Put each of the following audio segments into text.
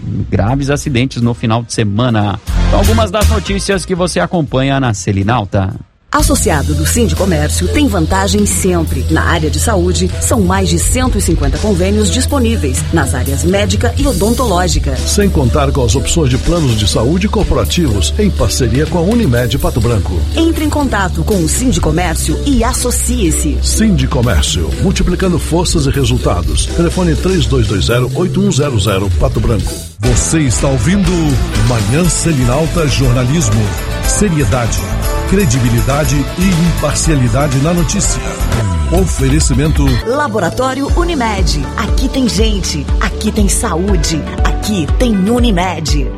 Graves acidentes no final de semana. Algumas das notícias que você acompanha na Selinalta. Associado do Sindicomércio tem vantagem sempre. Na área de saúde, são mais de 150 convênios disponíveis nas áreas médica e odontológica. Sem contar com as opções de planos de saúde corporativos em parceria com a Unimed Pato Branco. Entre em contato com o Sindicomércio e associe-se. Sindicomércio, multiplicando forças e resultados. Telefone 3220-8100 Pato Branco. Você está ouvindo Manhã Selinalta Jornalismo. Seriedade, credibilidade e imparcialidade na notícia. Oferecimento Laboratório Unimed. Aqui tem gente, aqui tem saúde, aqui tem Unimed.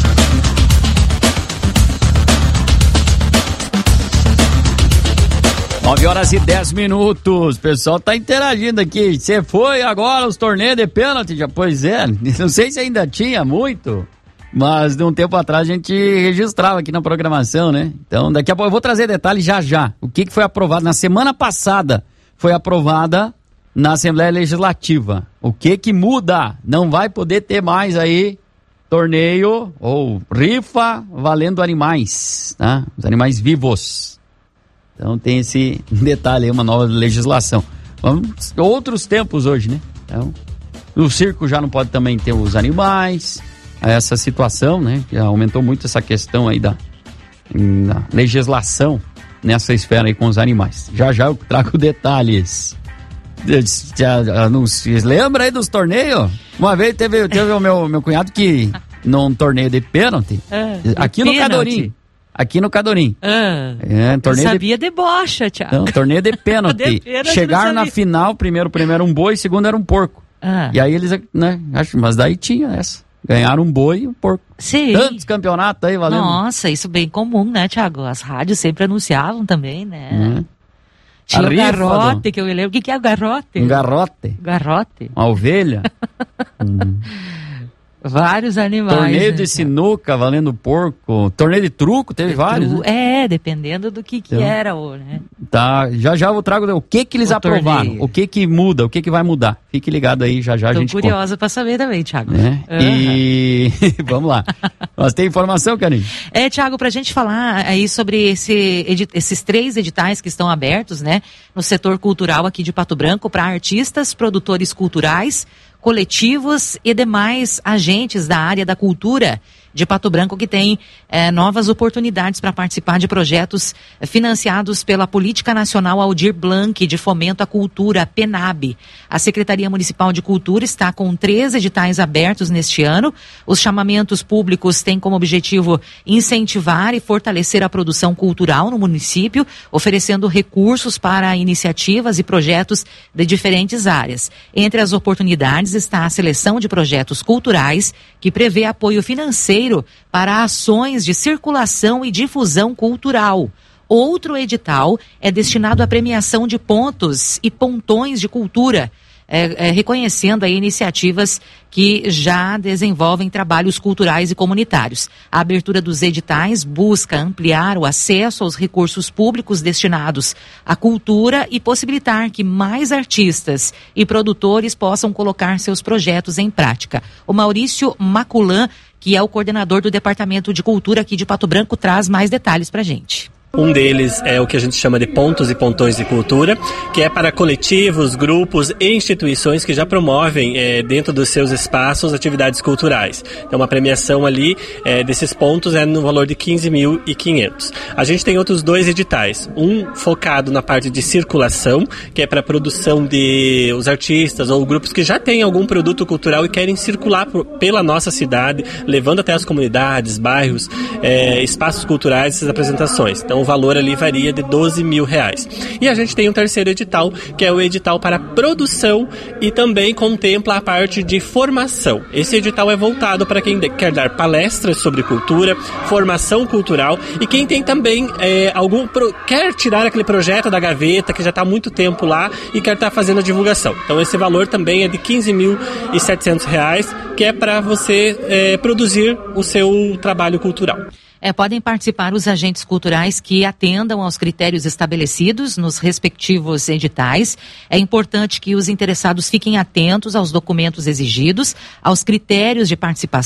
9h10. O pessoal tá interagindo aqui. Você foi agora os torneios de pênalti? Pois é, não sei se ainda tinha muito, mas de um tempo atrás a gente registrava aqui na programação, né? Então daqui a pouco eu vou trazer detalhes já. O que foi aprovado na semana passada? Foi aprovada na Assembleia Legislativa. O que muda? Não vai poder ter mais aí torneio ou rifa valendo animais, tá? Os animais vivos. Então tem esse detalhe aí, uma nova legislação. Outros tempos hoje, né? Então, o circo já não pode também ter os animais. Essa situação, né? Já aumentou muito essa questão aí da legislação nessa esfera aí com os animais. Já eu trago detalhes. Vocês lembram aí dos torneios? Uma vez teve o meu cunhado que, num torneio de pênalti, aqui no Cadorim. Aqui no Cadorim. Torneio sabia de bocha, Thiago. Não, torneio de pênalti. Chegaram na final, primeiro era um boi, segundo era um porco. E aí eles, né, mas daí tinha essa. Ganharam um boi e um porco. Sim. Tantos campeonatos aí valendo. Nossa, isso bem comum, né, Thiago? As rádios sempre anunciavam também, né? Tinha o garrote, que eu lembro. O que é o garrote? Um garrote. Garrote. Uma ovelha. Vários animais. Torneio de sinuca valendo porco. Torneio de truco, teve vários. Né? Dependendo do que era, né? Tá, já eu trago o que eles aprovaram, torneio. O que muda, o que vai mudar. Fique ligado aí, já a gente Tô curiosa para saber também, Thiago. E vamos lá. Nós tem informação, Karine? Thiago, pra gente falar aí sobre esses 3 editais que estão abertos, né, no setor cultural aqui de Pato Branco para artistas, produtores culturais, coletivos e demais agentes da área da cultura de Pato Branco que tem novas oportunidades para participar de projetos financiados pela Política Nacional Aldir Blanc de Fomento à Cultura, PENAB. A Secretaria Municipal de Cultura está com 3 editais abertos neste ano. Os chamamentos públicos têm como objetivo incentivar e fortalecer a produção cultural no município, oferecendo recursos para iniciativas e projetos de diferentes áreas. Entre as oportunidades está a seleção de projetos culturais, que prevê apoio financeiro para ações de circulação e difusão cultural. Outro edital é destinado à premiação de pontos e pontões de cultura, reconhecendo aí iniciativas que já desenvolvem trabalhos culturais e comunitários. A abertura dos editais busca ampliar o acesso aos recursos públicos destinados à cultura e possibilitar que mais artistas e produtores possam colocar seus projetos em prática. O Maurício Maculan, que é o coordenador do Departamento de Cultura aqui de Pato Branco, traz mais detalhes pra gente. Um deles é o que a gente chama de pontos e pontões de cultura, que é para coletivos, grupos e instituições que já promovem dentro dos seus espaços atividades culturais. Então, uma premiação ali desses pontos é no valor de 15.500. A gente tem outros 2 editais. Um focado na parte de circulação, que é para a produção de os artistas ou grupos que já têm algum produto cultural e querem circular pela nossa cidade, levando até as comunidades, bairros, espaços culturais, essas apresentações. Então, o valor ali varia de R$12.000. E a gente tem um terceiro edital, que é o edital para produção e também contempla a parte de formação. Esse edital é voltado para quem quer dar palestras sobre cultura, formação cultural e quem tem também quer tirar aquele projeto da gaveta que já está há muito tempo lá e quer estar fazendo a divulgação. Então esse valor também é de R$15.700, que é para você produzir o seu trabalho cultural. Podem participar os agentes culturais que atendam aos critérios estabelecidos nos respectivos editais. É importante que os interessados fiquem atentos aos documentos exigidos, aos critérios de participação